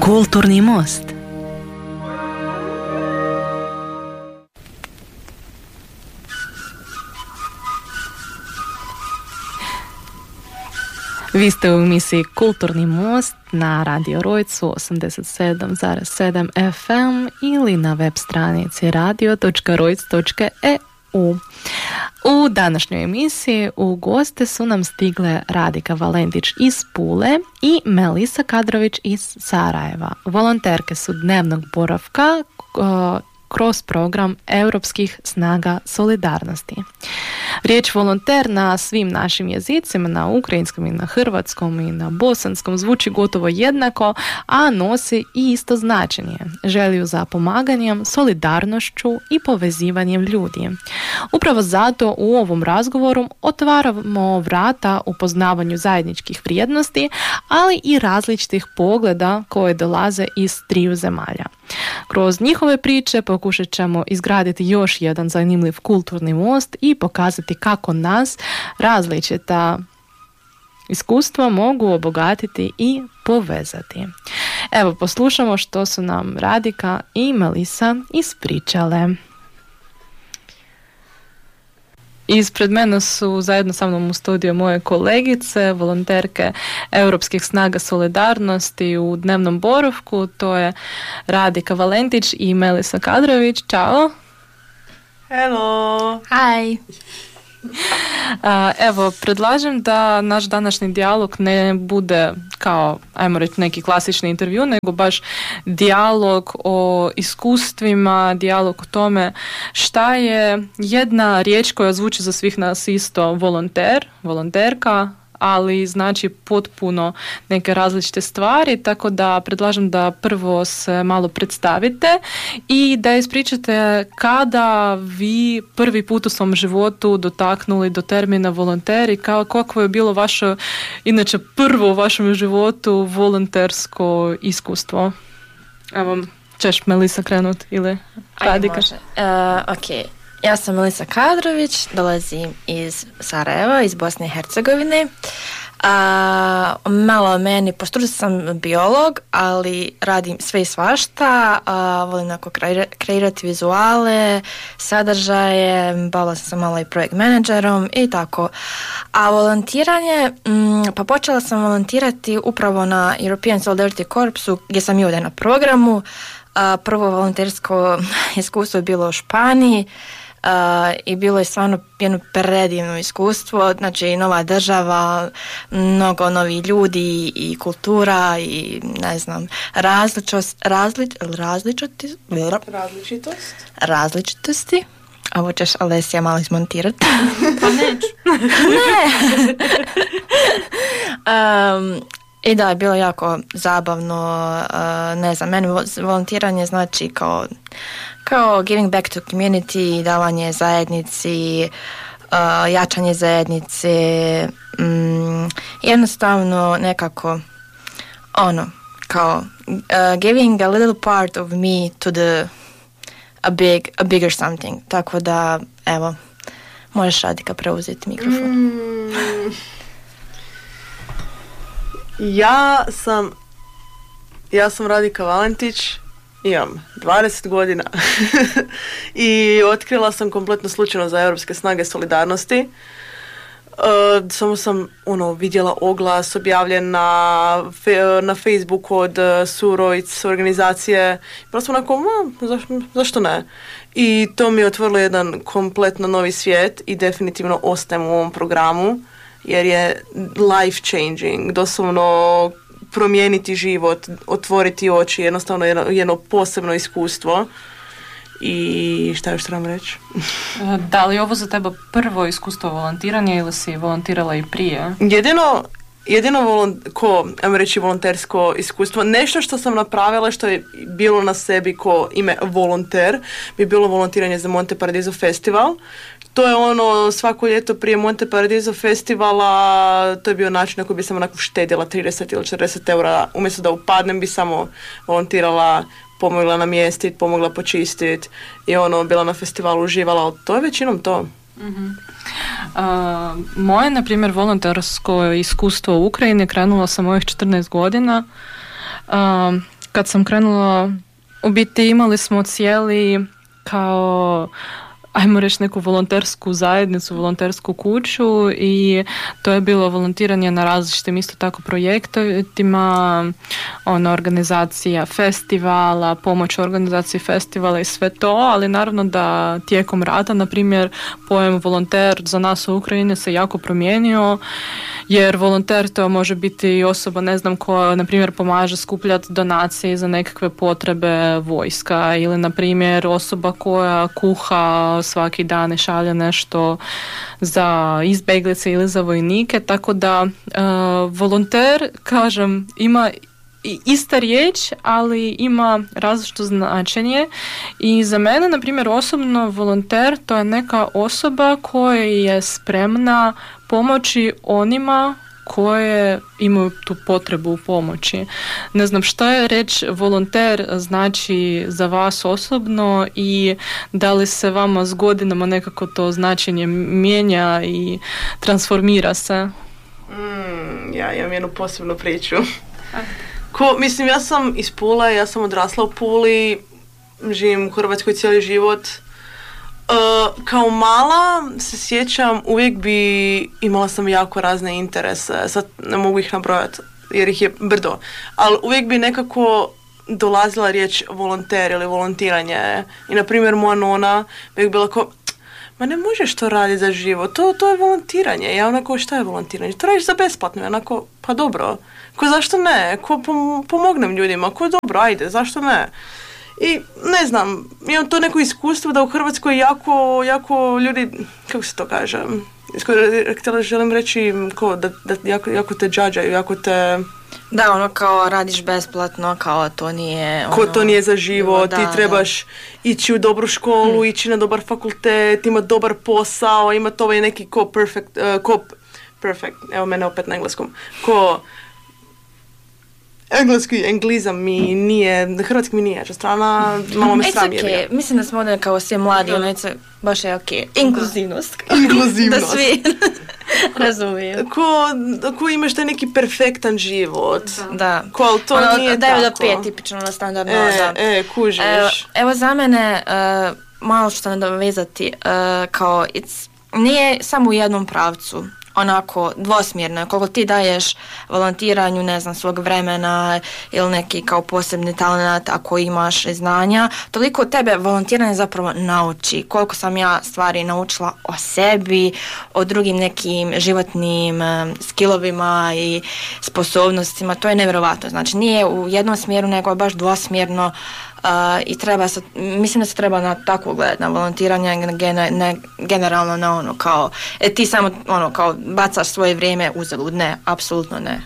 Kulturni most. Vi ste u emisiji Kulturni most na Radio Rojcu 87,7 FM ili na web stranici radio.rojc.eu. U današnjoj emisiji u goste su nam stigle Radika Valentić iz Pule i Melisa Kadrović iz Sarajeva. Volonterke su dnevnog boravka kroz program Europskih snaga solidarnosti. Riječ volonter na svim našim jezicima, na ukrajinskom i na hrvatskom i na bosanskom, zvuči gotovo jednako, a nosi i isto značenje. Želju za pomaganjem, solidarnošću i povezivanjem ljudi. Upravo zato u ovom razgovoru otvaramo vrata upoznavanju zajedničkih vrijednosti, ali i različitih pogleda koje dolaze iz triju zemalja. Kroz njihove priče pokušat ćemo izgraditi još jedan zanimljiv kulturni most i pokazati kako nas različita iskustva mogu obogatiti i povezati. Evo, poslušamo što su nam Radika i Melisa ispričale. Ispred mene su zajedno sa mnom u studiju moje kolegice, volonterke Europskih snaga solidarnosti u dnevnom boravku. To je Radika Valentić i Melisa Kadrović. Ćao! Hello! Hi! Evo, predlažem da naš današnji dijalog ne bude kao, ajmo reći, neki klasični intervju, nego baš dijalog o iskustvima, dijalog o tome šta je jedna riječ koja zvuči za svih nas isto volonter, volonterka, ali znači potpuno neke različite stvari, tako da predlažem da prvo se malo predstavite i da ispričate kada vi prvi put u svom životu dotaknuli do termina volonter i kako je bilo vaše, inače prvo u vašem životu volontersko iskustvo. Evo, ćeš Melisa krenut ili Radika? Ok. Ja sam Melisa Kadrović, dolazim iz Sarajeva, iz Bosne i Hercegovine. Malo o meni, po struci sam biolog, ali radim sve i svašta. Volim kreirati vizuale, sadržaje, bavila sam malo i projekt menadžerom i tako. A volontiranje, pa počela sam volontirati upravo na European Solidarity Corpsu, gdje sam i ovdje na programu. Prvo volontersko iskustvo je bilo u Španiji. I bilo je stvarno jedno predivno iskustvo, znači nova država, mnogo novih ljudi i kultura i ne znam, različitosti. Ovo ćeš Alesija malo izmontirati. Pa neću. Ne! I da, je bilo jako zabavno, ne znam, meni volontiranje znači kao giving back to community, davanje zajednici, jačanje zajednice, jednostavno nekako kao giving a little part of me to a bigger something. Tako da, evo, možeš Radika preuzeti mikrofon. Ja sam Radika Valentić, imam 20 godina i otkrila sam kompletno slučajno za Europske snage solidarnosti. Samo sam vidjela oglas objavljen na Facebooku od Surojc organizacije. Prosto onako, zašto ne? I to mi je otvorilo jedan kompletno novi svijet i definitivno ostajem u ovom programu jer je life changing, doslovno promijeniti život, otvoriti oči, jednostavno jedno posebno iskustvo. I šta još trebam reći? Da li je ovo za tebe prvo iskustvo volontiranja ili si volontirala i prije? Jedino ajmo reći volontersko iskustvo, nešto što sam napravila što je bilo na sebi ko ime volonter, bi bilo volontiranje za Monte Paradiso festival. To je svako ljeto prije Monte Paradiso festivala, to je bio način na koji bi sam onako štedjela 30 ili 40 eura, umjesto da upadnem bi samo volontirala, pomogla namjestiti, pomogla počistiti i bila na festivalu, uživala, ali to je većinom to. Mm-hmm. Moje, na primjer, volontersko iskustvo u Ukrajini krenulo sa mojih 14 godina. kad sam krenula, u biti imali smo cijeli kao, ajmo reći, neku volontersku zajednicu, volontersku kuću i to je bilo volontiranje na različitim isto tako projektima, organizacija festivala, pomoć organizaciji festivala i sve to, ali naravno da tijekom rata, na primjer, pojam volonter za nas u Ukrajini se jako promijenio, jer volonter to može biti osoba, ne znam, koja, na primjer, pomaže skupljati donacije za nekakve potrebe vojska ili, na primjer, osoba koja kuha svaki dan i šalje nešto za izbjeglice ili za vojnike, tako da volonter, kažem, ima ista riječ, ali ima različito značenje i za mene, na primjer, osobno volonter to je neka osoba koja je spremna pomoći onima koje imaju tu potrebu u pomoći. Ne znam šta je reći volonter znači za vas osobno i da li se vama s godinama nekako to značenje mijenja i transformira se? Ja imam jednu posebnu priču. Mislim, ja sam iz Pule, ja sam odrasla u Puli, živim u Hrvatskoj cijeli život. Kao mala se sjećam, uvijek imala sam jako razne interese, sad ne mogu ih nabrojati jer ih je brdo, ali uvijek bi nekako dolazila riječ volonter ili volontiranje i na primjer moja nona bi bila kao, ma ne možeš to raditi za život, to je volontiranje. Ja onako, šta je volontiranje? To radiš za besplatno. Ja onako, pa dobro, zašto ne? Pomognem ljudima, dobro, ajde, zašto ne? I ne znam, imam to neko iskustvo da u Hrvatskoj jako ljudi, kako se to kaže, htjela želim reći da jako te džađaju, jako te... Da, kao radiš besplatno, kao to nije... to nije za život, ti trebaš ići u dobru školu, ići na dobar fakultet, imati dobar posao, imati ovaj neki perfect, evo mene opet na engleskom, englizam mi nije, hrvatski mi nije jača strana, malo me sram je. Okay. Mislim da smo ovdje kao svi mladi, baš je okej. Inkluzivnost. Da svi razumiju. Ko imaš taj neki perfektan život. Da. To nije tako. 9 do 5 tipično na standardno. Kužiš. Evo za mene, malo što nadovezati, kao nije samo u jednom pravcu. Onako dvosmjerno, koliko ti daješ volontiranju, ne znam, svog vremena ili neki kao posebni talent ako imaš znanja, toliko tebe volontiranje zapravo nauči. Koliko sam ja stvari naučila o sebi, o drugim nekim životnim skillovima i sposobnostima, to je nevjerovatno. Znači nije u jednom smjeru, nego baš dvosmjerno. I mislim da se treba na tako gledati, na volontiranje, ne generalno na kao, ti samo kao bacaš svoje vrijeme uzalud. Ne, apsolutno ne.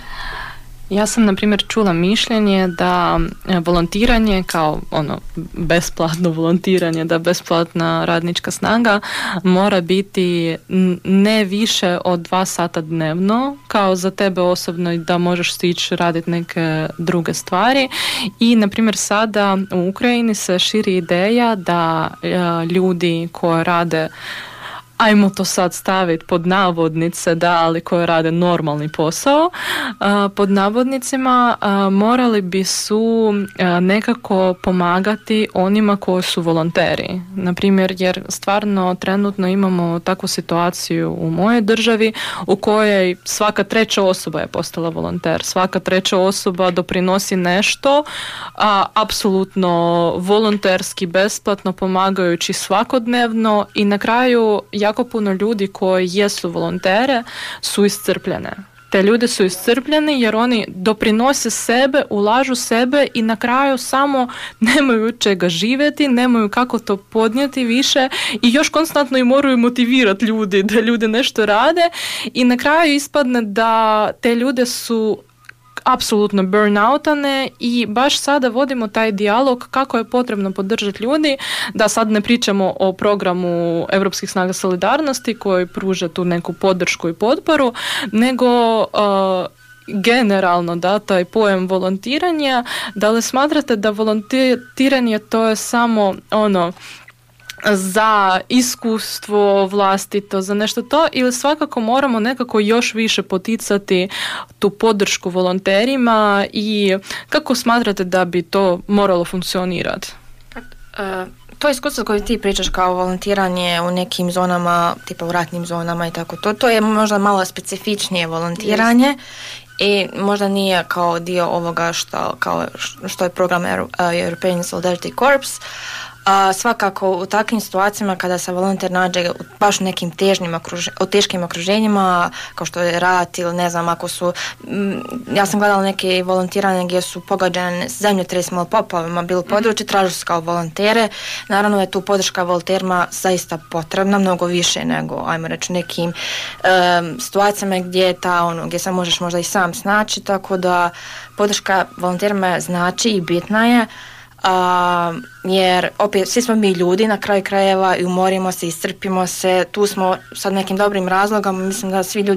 Ja sam, na primjer, čula mišljenje da volontiranje kao besplatno volontiranje, da besplatna radnička snaga mora biti ne više od 2 sata dnevno, kao za tebe osobno i da možeš stići raditi neke druge stvari. I, na primjer, sada u Ukrajini se širi ideja da ljudi koji rade, ajmo to sad staviti pod navodnice, ali koje rade normalni posao, pod navodnicima morali bi su nekako pomagati onima koji su volonteri. Naprimjer, jer stvarno trenutno imamo takvu situaciju u mojoj državi u kojoj svaka 3. osoba je postala volonter. Svaka 3. osoba doprinosi nešto, apsolutno volonterski, besplatno, pomagajući svakodnevno i na kraju jako puno ljudi koji jesu volontere su iscrpljene. Te ljudi su iscrpljeni jer oni doprinose sebe, ulažu sebe i na kraju samo nemaju čega živjeti, nemaju kako to podnijeti više i još konstantno i moraju motivirati ljudi da ljudi nešto rade i na kraju ispadne da te ljude su apsolutno burnoutane i baš sada vodimo taj dijalog kako je potrebno podržati ljudi, da sad ne pričamo o programu Europskih snaga solidarnosti koji pruža tu neku podršku i potporu, nego generalno da taj pojam volontiranja, da li smatrate da volontiranje to je samo za iskustvo vlastito, za nešto to, ili svakako moramo nekako još više poticati tu podršku volonterima i kako smatrate da bi to moralo funkcionirati? To iskustvo koje ti pričaš kao volontiranje u nekim zonama, tipa u ratnim zonama i tako, to je možda malo specifičnije volontiranje i možda nije kao dio ovoga što je program European Solidarity Corps. Svakako u takvim situacijama kada se volonter nađe baš u nekim teškim okruženjima kao što je rat ili ne znam ako su ja sam gledala neke volontiranje gdje su pogađane zemljotresima ili poplavama bilo područje, tražili su kao volontere. Naravno je tu podrška volonterima zaista potrebna, mnogo više nego ajmo reći nekim situacijama gdje se možeš možda i sam snaći, tako da podrška volonterima znači i bitna je. Jer opet svi smo mi ljudi na kraju krajeva i umorimo se, iscrpimo se, tu smo sad nekim dobrim razlogom, mislim da svi ljudi